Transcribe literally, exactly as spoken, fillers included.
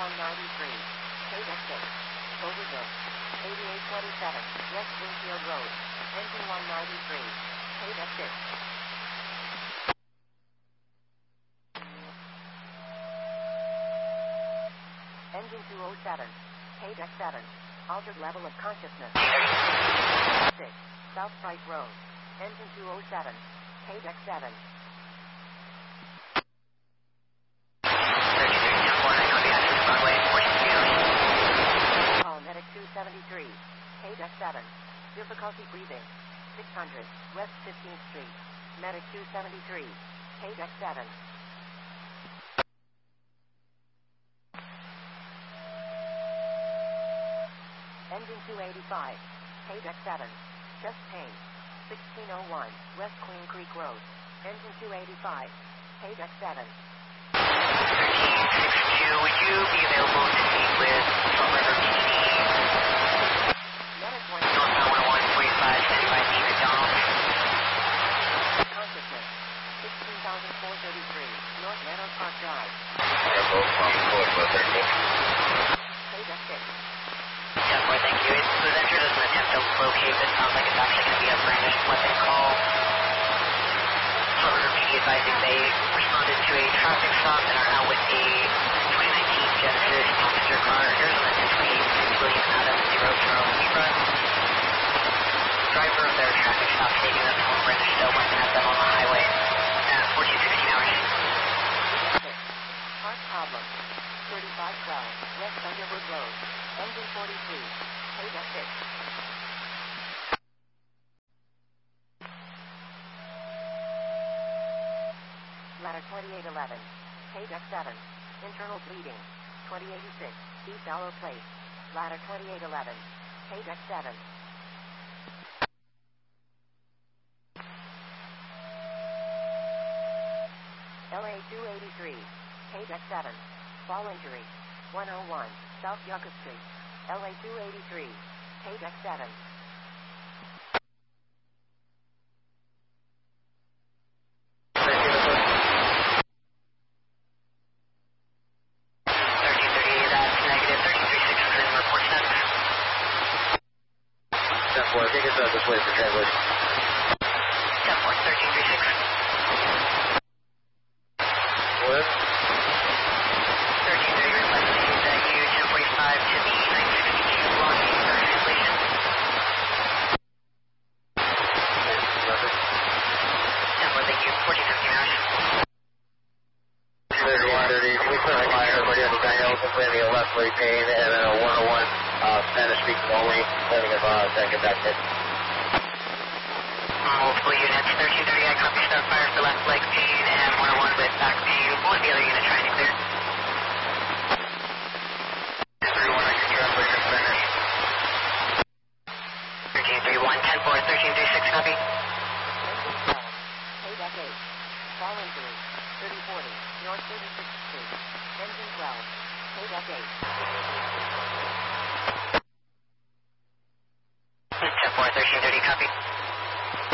one ninety-three. K six. Overville. eighty-eight twenty-seven. West Winfield Road. Engine one ninety-three. K six. Engine two oh seven. K seven. Altered level of consciousness. six. South Price Road. Engine two oh seven. K seven. Call Medic two seventy-three. K seven. Difficulty breathing. six hundred. West fifteenth Street. Medic two seventy-three. K seven. Engine two eighty-five. K seven. Chest pain. sixteen oh one. West Queen Creek Road. Engine two eighty-five. K seven. thirteen sixty-two, would you be available to meet with Salt River P D? Medic one. Northbound one oh one forty-five, standing by T McDonald. Consciousness. sixteen thousand four hundred thirty-three. North Meadow Park Drive. Echo from Code thirteen. K six. ten four, thank you. It was entered as an attempt to locate, but it sounds like it's actually going to be a brandished weapon call. Salt River P D advising they responded to a traffic stop and are out with a twenty nineteen Genesis passenger car, Arizona ten twenty-eight, William Adams, zero zero Libra. Driver of their traffic stop stating that someone brandished a weapon at them on the highway at fourteen sixteen hours. Heart problem. thirty-five twelve. West Underwood Road. Engine forty-two. K six. Ladder twenty-eight eleven. K seven. Internal bleeding. twenty eighty-six. East Dollar Place. Ladder twenty-eight eleven. K seven. L A two eighty-three. K seven. Fall injury. one oh one. South Yucca Street. L A two eighty-three. K seven. thirteen thirty-eight, that's negative. thirteen thirty-six, and report sent. ten four, I think it's out this way for translation. ten four, thirteen thirty-six. What? thirteen thirty, requesting that you ten forty-five to the nine sixty-two login for translation. Nothing. ten four, thank you. fourteen fifteen hours. thirty-one thirty, we put a fire, everybody on the Daniel complaining of left leg pain, and then a one oh one uh, Spanish speaking only, complaining of uh, second back hit. Multiple units, thirteen thirty, I copy start fire for left leg pain and one oh one with back pain. What was the other unit trying to clear? everyone, I can translate in Spanish. thirteen thirty-one, ten four, thirteen thirty-six, copy. Engine twelve. K eight. Fall injury. thirty forty. North thirty-sixth Street. Engine twelve. K eight. ten four, thirteen thirty, copy.